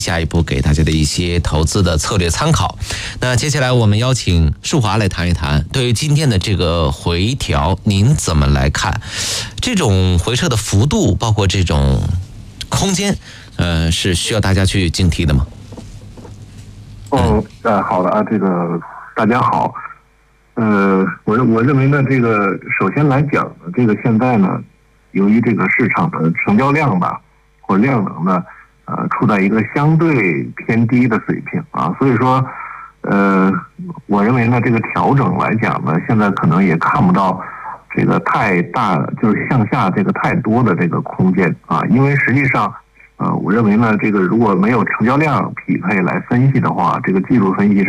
下一步给大家的一些投资的策略参考。那接下来我们邀请树华来谈一谈，对于今天的这个回调，您怎么来看？这种回撤的幅度，包括这种空间，是需要大家去警惕的吗？ 好的啊，这个大家好，我认为呢，这个首先来讲呢，这个现在呢，由于这个市场的成交量吧或量能呢，处在一个相对偏低的水平啊，所以说，我认为呢，这个调整来讲呢，现在可能也看不到这个太大，就是向下这个太多的这个空间啊，因为实际上。我认为呢，这个如果没有成交量匹配来分析的话，这个技术分析上。